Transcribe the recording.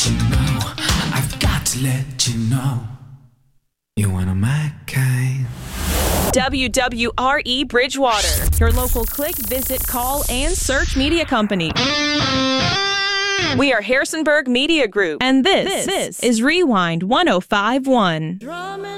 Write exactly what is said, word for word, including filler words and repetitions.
you know, I've got to let you know, you're one of my kind. W W R E Bridgewater, your local click, visit, call, and search media company. We are Harrisonburg Media Group, and this, this is Rewind one oh five point one.